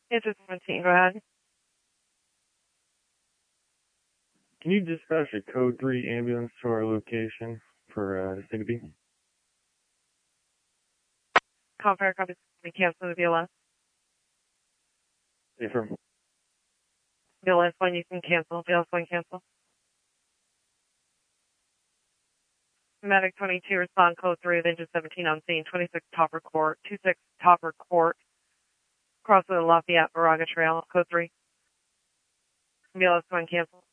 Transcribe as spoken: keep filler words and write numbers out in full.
Engine seventeen, go ahead. Can you dispatch a code three ambulance to our location for uh, Signby? Compare copy, cancel the V L S. Affirm. V L S one, you can cancel. V L S one, cancel. Medic twenty-two, respond code three with engine seventeen on scene, twenty-six Topper Court, twenty-six Topper Court, cross the Lafayette Moraga Trail, code three. V L S one, cancel.